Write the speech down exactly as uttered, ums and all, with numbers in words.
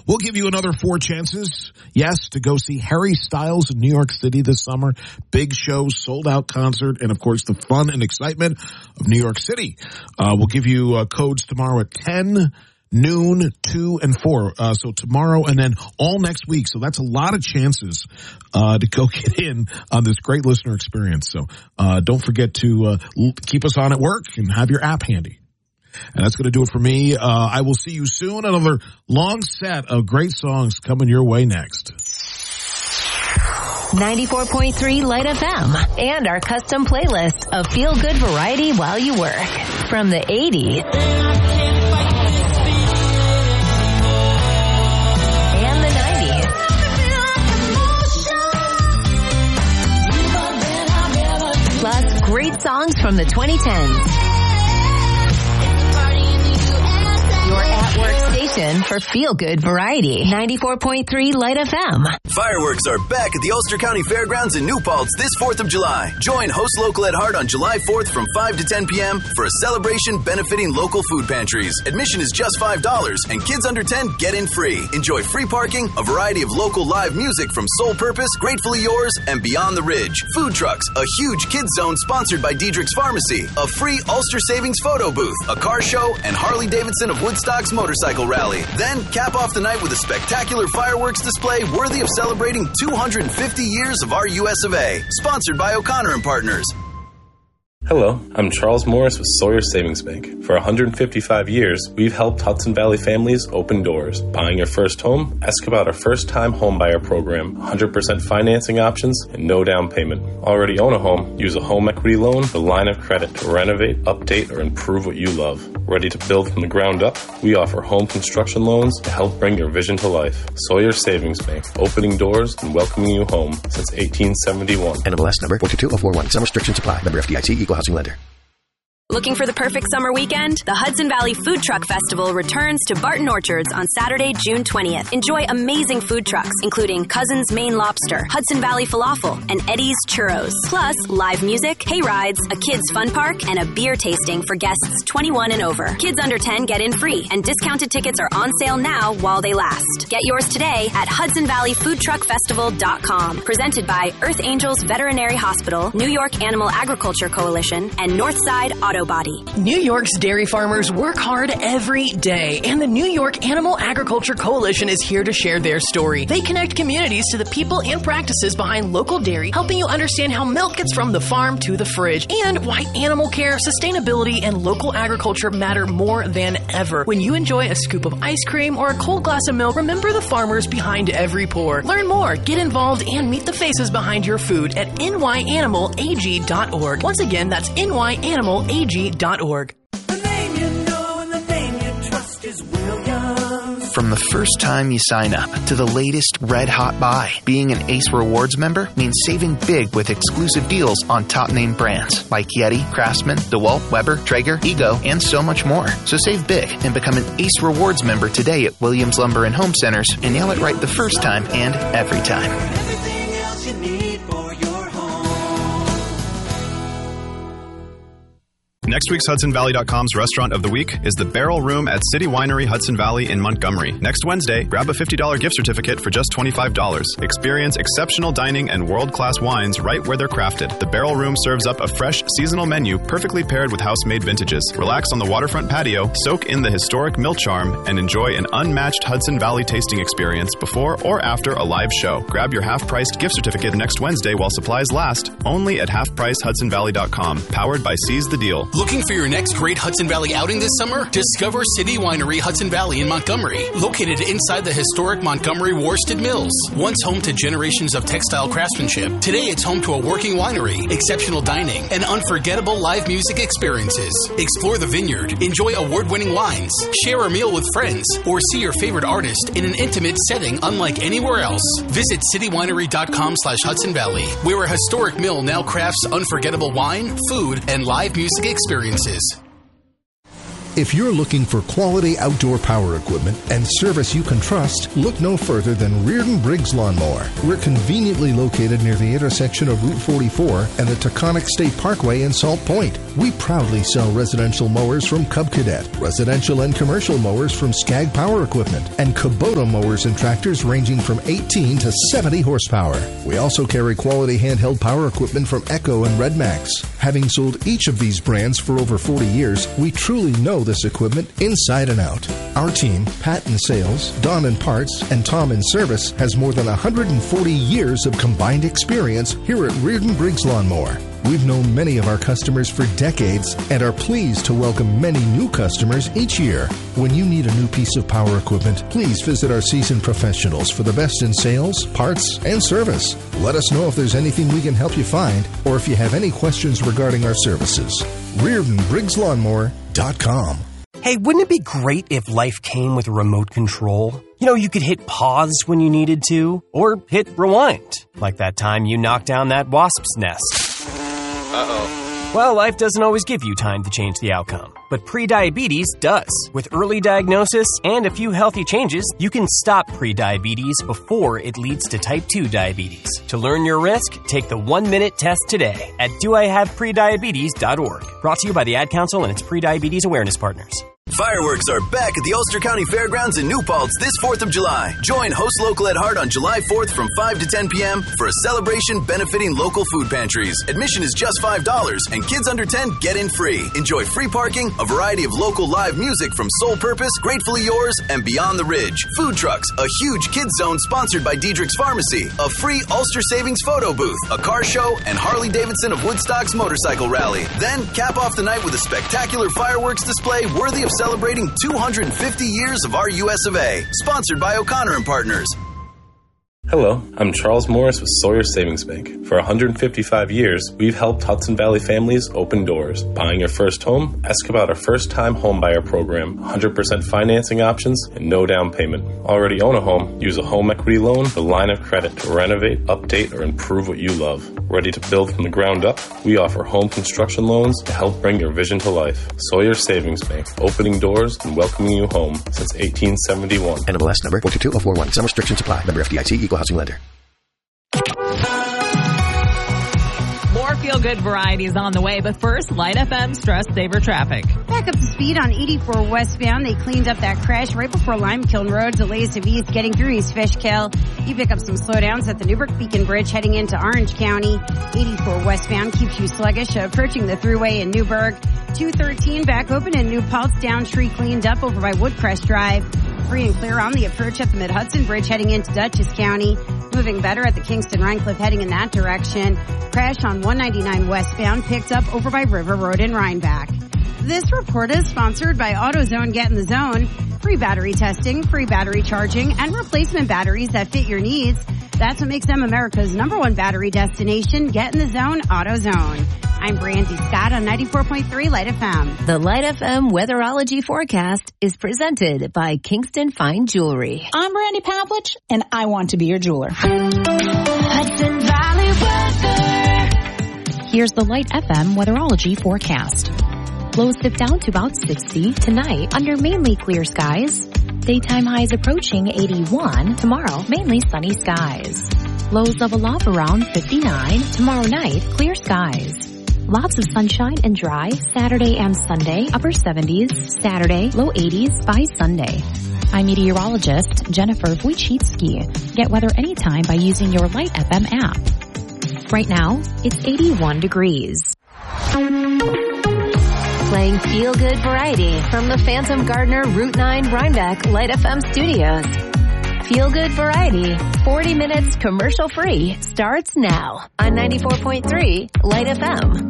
We'll give you another four chances, yes, to go see Harry Styles in New York City this summer. Big show, sold-out concert, and, of course, the fun and excitement of New York City. Uh, we'll give you uh, codes tomorrow at ten, noon, two, and four. Uh, so tomorrow and then all next week. So that's a lot of chances uh, to go get in on this great listener experience. So uh, don't forget to uh, l- keep us on at work and have your app handy. And that's going to do it for me. Uh, I will see you soon. Another long set of great songs coming your way next. ninety-four point three Light F M and our custom playlist of feel-good variety while you work. From the eighties and the nineties. Plus, great songs from the twenty tens. Your at-work station for feel-good variety. ninety-four point three Light F M. Fireworks are back at the Ulster County Fairgrounds in New Paltz this fourth of July. Join host Local Ed Hart on July fourth from five to ten p.m. for a celebration benefiting local food pantries. Admission is just five dollars, and kids under ten get in free. Enjoy free parking, a variety of local live music from Soul Purpose, Gratefully Yours, and Beyond the Ridge. Food trucks, a huge kids zone sponsored by Diedrich's Pharmacy, a free Ulster Savings photo booth, a car show, and Harley Davidson of Woodstock's motorcycle rally. Then cap off the night with a spectacular fireworks display worthy of celebrating two hundred fifty years of our U S of A. Sponsored by O'Connor and Partners. Hello, I'm Charles Morris with Sawyer Savings Bank. For one hundred fifty-five years, we've helped Hudson Valley families open doors. Buying your first home? Ask about our first-time homebuyer program, one hundred percent financing options, and no down payment. Already own a home? Use a home equity loan, the line of credit to renovate, update, or improve what you love. Ready to build from the ground up? We offer home construction loans to help bring your vision to life. Sawyer Savings Bank, opening doors and welcoming you home since eighteen seventy-one. N M L S number four two two zero four one. Some restrictions apply. Member F D I C, Equal Housing Lender. Looking for the perfect summer weekend? The Hudson Valley Food Truck Festival returns to Barton Orchards on Saturday, June twentieth. Enjoy amazing food trucks, including Cousin's Maine Lobster, Hudson Valley Falafel, and Eddie's Churros. Plus, live music, hay rides, a kids' fun park, and a beer tasting for guests twenty-one and over. Kids under ten get in free, and discounted tickets are on sale now while they last. Get yours today at hudson valley food truck festival dot com. Presented by Earth Angels Veterinary Hospital, New York Animal Agriculture Coalition, and Northside Auto Body. New York's dairy farmers work hard every day, and the New York Animal Agriculture Coalition is here to share their story. They connect communities to the people and practices behind local dairy, helping you understand how milk gets from the farm to the fridge, and why animal care, sustainability, and local agriculture matter more than ever. When you enjoy a scoop of ice cream or a cold glass of milk, remember the farmers behind every pour. Learn more, get involved, and meet the faces behind your food at N Y animal A G dot org. Once again, that's N Y animal A G dot org. The name you know and the name you trust is Williams. From the first time you sign up to the latest red hot buy, being an Ace Rewards member means saving big with exclusive deals on top name brands like Yeti, Craftsman, DeWalt, Weber, Traeger, Ego, and so much more. So save big and become an Ace Rewards member today at Williams Lumber and Home Centers and nail it right the first time and every time. Everything else you need for your home. Next week's Hudson Valley dot com's Restaurant of the Week is the Barrel Room at City Winery Hudson Valley in Montgomery. Next Wednesday, grab a fifty dollars gift certificate for just twenty-five dollars. Experience exceptional dining and world-class wines right where they're crafted. The Barrel Room serves up a fresh, seasonal menu perfectly paired with house-made vintages. Relax on the waterfront patio, soak in the historic mill charm, and enjoy an unmatched Hudson Valley tasting experience before or after a live show. Grab your half-priced gift certificate next Wednesday while supplies last, only at half price hudson valley dot com. Powered by Seize the Deal. Looking for your next great Hudson Valley outing this summer? Discover City Winery Hudson Valley in Montgomery. Located inside the historic Montgomery Worsted Mills. Once home to generations of textile craftsmanship, today it's home to a working winery, exceptional dining, and unforgettable live music experiences. Explore the vineyard, enjoy award-winning wines, share a meal with friends, or see your favorite artist in an intimate setting unlike anywhere else. Visit city winery dot com slash Hudson Valley, where a historic mill now crafts unforgettable wine, food, and live music experiences. If you're looking for quality outdoor power equipment and service you can trust, look no further than Reardon Briggs Lawnmower. We're conveniently located near the intersection of Route forty-four and the Taconic State Parkway in Salt Point. We proudly sell residential mowers from Cub Cadet, residential and commercial mowers from Skag Power Equipment, and Kubota mowers and tractors ranging from eighteen to seventy horsepower. We also carry quality handheld power equipment from Echo and Redmax. Having sold each of these brands for over forty years, we truly know this equipment inside and out. Our team, Pat in sales, Don in parts, and Tom in service, has more than one hundred forty years of combined experience here at Reardon Briggs Lawnmower. We've known many of our customers for decades and are pleased to welcome many new customers each year. When you need a new piece of power equipment, please visit our seasoned professionals for the best in sales, parts, and service. Let us know if there's anything we can help you find or if you have any questions regarding our services. Reardon Briggs Lawnmower dot com. Hey, wouldn't it be great if life came with a remote control? You know, you could hit pause when you needed to, or hit rewind, like that time you knocked down that wasp's nest. Uh-oh. Well, life doesn't always give you time to change the outcome, but prediabetes does. With early diagnosis and a few healthy changes, you can stop prediabetes before it leads to type two diabetes. To learn your risk, take the one-minute test today at do I have prediabetes dot org. Brought to you by the Ad Council and its prediabetes awareness partners. Fireworks are back at the Ulster County Fairgrounds in New Paltz this fourth of July. Join Host Local Ed Hart on July fourth from five to ten p.m. for a celebration benefiting local food pantries. Admission is just five dollars, and kids under ten get in free. Enjoy free parking, a variety of local live music from Soul Purpose, Gratefully Yours, and Beyond the Ridge. Food trucks, a huge kids zone sponsored by Diedrich's Pharmacy, a free Ulster Savings photo booth, a car show, and Harley Davidson of Woodstock's motorcycle rally. Then cap off the night with a spectacular fireworks display worthy of celebrating two hundred fifty years of our U S of A. Sponsored by O'Connor and Partners. Hello, I'm Charles Morris with Sawyer Savings Bank. For one hundred fifty-five years, we've helped Hudson Valley families open doors. Buying your first home? Ask about our first-time homebuyer program, one hundred percent financing options, and no down payment. Already own a home? Use a home equity loan, the line of credit to renovate, update, or improve what you love. Ready to build from the ground up? We offer home construction loans to help bring your vision to life. Sawyer Savings Bank, opening doors and welcoming you home since eighteen seventy-one. N M L S number four two two zero four one. Some restrictions apply. Member F D I C, Equal Housing Lender. More feel-good varieties on the way, but first, Light F M Stress Saver Traffic. Back up to speed on eighty-four westbound. They cleaned up that crash right before Lime Kiln Road. Delays of east getting through East Fishkill. You pick up some slowdowns at the Newbrook Beacon Bridge heading into Orange County. eighty-four westbound keeps you sluggish approaching the thruway in Newburgh. two thirteen back open in New Paltz. Down Tree cleaned up over by Woodcrest Drive. Free and clear on the approach at the Mid-Hudson Bridge heading into Dutchess County. Moving better at the Kingston-Rhinecliff heading in that direction. Crash on one ninety-nine westbound picked up over by River Road in Rhinebeck. This report is sponsored by AutoZone. Get in the zone. Free battery testing, free battery charging, and replacement batteries that fit your needs. That's what makes them America's number one battery destination. Get in the zone, AutoZone. I'm Brandy Scott on ninety-four point three Light F M. The Light F M weatherology forecast is presented by Kingston Fine Jewelry. I'm Brandy Pavlich, and I want to be your jeweler. Hudson Valley weather. Here's the Light F M weatherology forecast. Lows dip down to about sixty tonight under mainly clear skies. Daytime highs approaching eighty-one. Tomorrow, mainly sunny skies. Lows level off around fifty-nine. Tomorrow night, clear skies. Lots of sunshine and dry Saturday and Sunday, upper seventies. Saturday, low eighties by Sunday. I'm meteorologist Jennifer Wojcicki. Get weather anytime by using your Light F M app. Right now, it's eighty-one degrees. Playing feel-good variety from the Phantom Gardener Route nine Rhinebeck Light F M studios. Feel-good variety, forty minutes commercial-free, starts now on ninety-four point three Light F M.